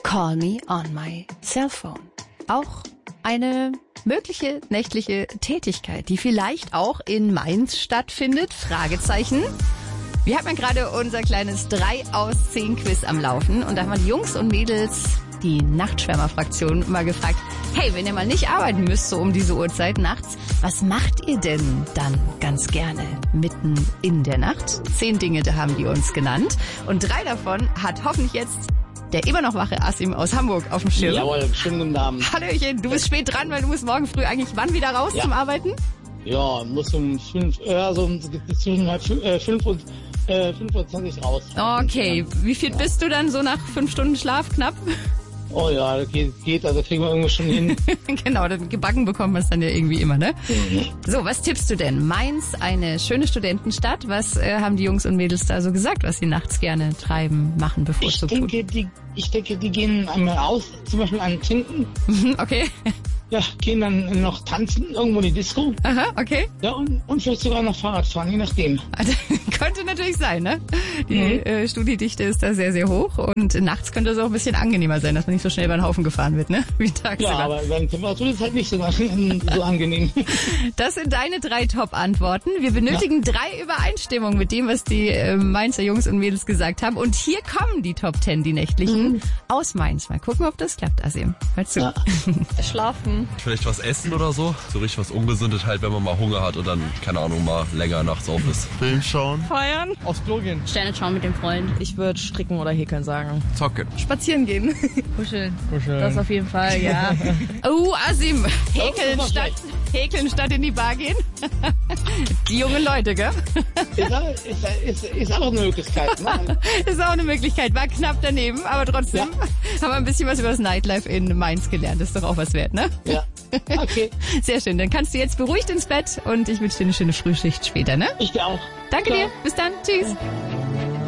Call Me on My Cellphone. Auch eine mögliche nächtliche Tätigkeit, die vielleicht auch in Mainz stattfindet? Fragezeichen. Wir haben ja gerade unser kleines 3 aus 10 Quiz am Laufen und da haben wir die Jungs und Mädels, die Nachtschwärmer-Fraktion, mal gefragt, hey, wenn ihr mal nicht arbeiten müsst, so um diese Uhrzeit nachts, was macht ihr denn dann ganz gerne mitten in der Nacht? 10 Dinge, da haben die uns genannt und 3 davon hat hoffentlich jetzt der immer noch wache Asim aus Hamburg auf dem Schirm. Jawohl, schönen guten Abend. Hallöchen, du bist spät dran, weil du musst morgen früh eigentlich wann wieder raus zum Arbeiten? Ja, muss um 5, so zwischen 5 und 5:20 Uhr raus. Okay, wie fit bist du dann so nach 5 Stunden Schlaf knapp? Oh ja, das geht, also kriegen wir irgendwie schon hin. Genau, dann gebacken bekommt man es dann ja irgendwie immer, ne? So, was tippst du denn? Mainz, eine schöne Studentenstadt. Was haben die Jungs und Mädels da so gesagt, was sie nachts gerne treiben, machen, bevorzugt tun? Ich denke, die gehen einmal aus, zum Beispiel an Trinken. Okay. Ja, gehen dann noch tanzen, irgendwo in die Disco. Aha, okay. Ja, und vielleicht sogar noch Fahrrad fahren, je nachdem. Also, könnte natürlich sein, ne? Die Studiedichte ist da sehr, sehr hoch und nachts könnte es auch ein bisschen angenehmer sein, dass man nicht so schnell über den Haufen gefahren wird, ne? Wie tagsüber. Ja, aber bei der Temperatur ist es halt nicht so angenehm. Das sind deine 3 Top-Antworten. Wir benötigen 3 Übereinstimmungen mit dem, was die Mainzer Jungs und Mädels gesagt haben. Und hier kommen die Top 10, die nächtlichen, aus Mainz. Mal gucken, ob das klappt, Asim. Hör zu. Ja. Schlafen. Vielleicht was essen oder so. So richtig was Ungesundes halt, wenn man mal Hunger hat und dann, keine Ahnung, mal länger nachts auf ist. Film schauen. Feiern. Aufs Klo gehen. Sterne schauen mit dem Freund. Ich würde stricken oder häkeln sagen. Zocken. Spazieren gehen. Kuscheln. Das auf jeden Fall, ja. Oh, Asim, häkeln statt in die Bar gehen. Die jungen Leute, gell? Ist auch eine Möglichkeit, ne? Ist auch eine Möglichkeit. War knapp daneben, aber trotzdem haben wir ein bisschen was über das Nightlife in Mainz gelernt. Das ist doch auch was wert, ne? Ja. Okay. Sehr schön. Dann kannst du jetzt beruhigt ins Bett und ich wünsche dir eine schöne Frühschicht später, ne? Ich dir auch. Danke dir. Bis dann. Tschüss.